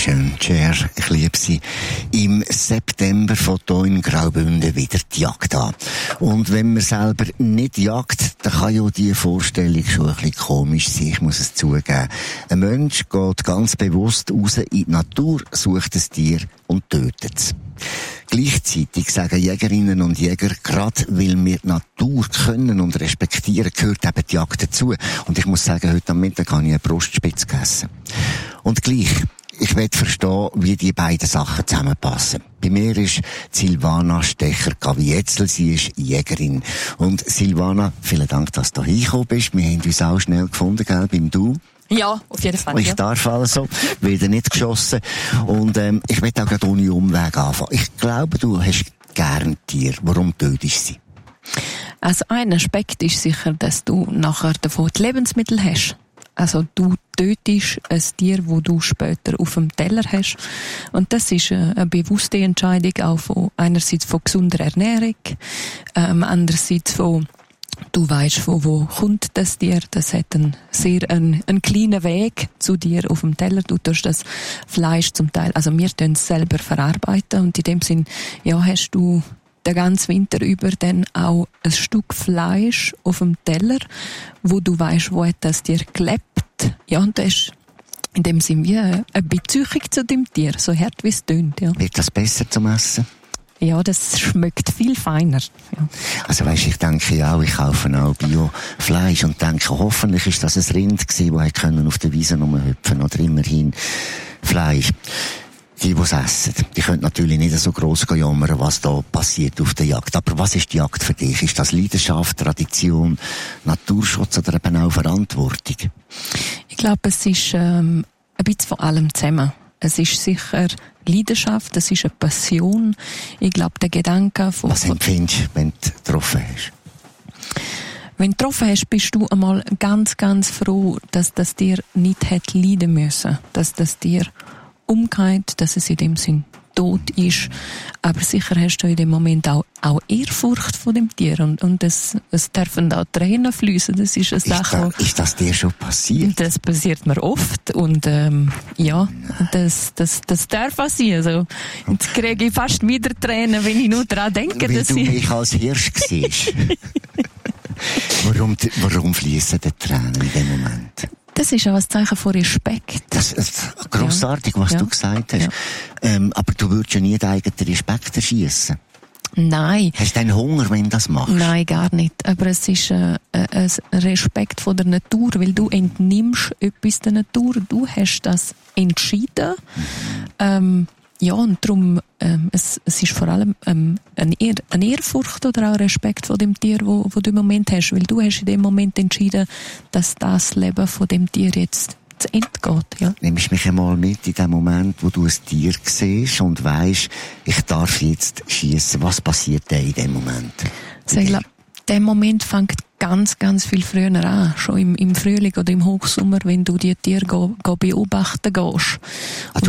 schön, Cher, ich liebe sie. Im September fängt hier in Graubünden wieder die Jagd an. Und wenn man selber nicht jagt, dann kann ja die Vorstellung schon ein bisschen komisch sein, ich muss es zugeben. Ein Mensch geht ganz bewusst raus in die Natur, sucht ein Tier und tötet es. Gleichzeitig sagen Jägerinnen und Jäger, gerade weil wir die Natur können und respektieren, gehört eben die Jagd dazu. Und ich muss sagen, heute am Mittag habe ich eine Brustspitze gegessen. Und gleich, ich will verstehen, wie die beiden Sachen zusammenpassen. Bei mir ist Silvana Stecher-Gavietzel, sie ist Jägerin. Und Silvana, vielen Dank, dass du hier hingekommen bist. Wir haben uns auch schnell gefunden, gell, beim Du. Ja, auf jeden Fall. Ich darf also, wieder nicht geschossen. Und ich will auch gerade ohne Umweg anfangen. Ich glaube, du hast gern Tiere. Warum tötest du sie? Also ein Aspekt ist sicher, dass du nachher davon die Lebensmittel hast. Also du tötest ein Tier, das du später auf dem Teller hast. Und das ist eine bewusste Entscheidung auch von, einerseits von gesunder Ernährung, andererseits von du weisst, von wo kommt das Tier. Das hat einen kleinen Weg zu dir auf dem Teller. Du tust das Fleisch zum Teil, also wir tun es selber verarbeiten und in dem Sinn, ja, hast du den ganzen Winter über dann auch ein Stück Fleisch auf dem Teller, wo du weisst, wo hat das Tier gelebt. Ja, und das ist in dem Sinn wie eine Beziehung zu dem Tier, so hart wie es tönt, ja. Wird das besser zum Essen? Ja, das schmeckt viel feiner. Ja. Also weisst, ich denke ja auch, ich kaufe auch Bio-Fleisch und denke, hoffentlich ist das ein Rind gewesen, das auf der Wiese rumhüpfen oder immerhin Fleisch. Die es essen, die können natürlich nicht so gross jammern, was da passiert auf der Jagd. Aber was ist die Jagd für dich? Ist das Leidenschaft, Tradition, Naturschutz oder eben auch Verantwortung? Ich glaube, es ist ein bisschen von allem zusammen. Es ist sicher Leidenschaft, es ist eine Passion. Ich glaube, der Gedanke von... Was empfindest du, wenn du getroffen hast? Wenn du getroffen hast, bist du einmal ganz, ganz froh, dass das Tier nicht hätte leiden müssen. Dass das Tier umgeht, dass es in dem Sinn tot ist. Aber sicher hast du in dem Moment auch Ehrfurcht von dem Tier. Und es dürfen auch Tränen fließen. Das ist eine Sache. Ist das dir schon passiert? Das passiert mir oft. Und ja, das darf passieren. Also, jetzt kriege ich fast wieder Tränen, wenn ich nur daran denke. Weil du mich als Hirsch siehst. Warum fließen die Tränen in dem Moment? Das ist auch ein Zeichen von Respekt. Das ist grossartig, was du gesagt hast. Ja. Aber du würdest ja nie den eigenen Respekt erschiessen. Nein. Hast du einen Hunger, wenn du das machst? Nein, gar nicht. Aber es ist ein Respekt von der Natur, weil du entnimmst etwas der Natur. Du hast das entschieden. Ja, und darum, es ist vor allem eine Ehrfurcht oder auch Respekt vor dem Tier, wo du im Moment hast. Weil du hast in dem Moment entschieden, dass das Leben von dem Tier jetzt zu Ende geht. Ja. Nimmst mich einmal mit in dem Moment, wo du ein Tier siehst und weisst, ich darf jetzt schiessen. Was passiert denn in dem Moment? Also ich glaube, der Moment fängt ganz, ganz viel früher an. Schon im Frühling oder im Hochsommer, wenn du die Tiere beobachten gehst.